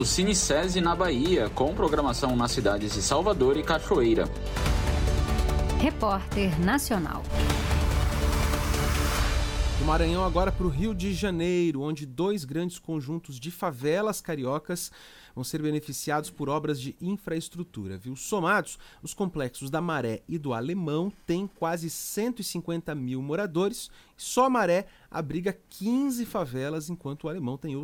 O Cinesese na Bahia, com programação nas cidades de Salvador e Cachoeira. Repórter Nacional. Do Maranhão agora para o Rio de Janeiro, onde 2 grandes conjuntos de favelas cariocas vão ser beneficiados por obras de infraestrutura, viu? Somados, os complexos da Maré e do Alemão têm quase 150 mil moradores. Só a Maré abriga 15 favelas, enquanto o Alemão tem